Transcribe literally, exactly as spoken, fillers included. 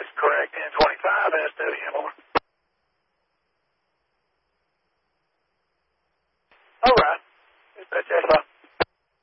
correct. ten twenty-five S W M over. All right. Dispatch,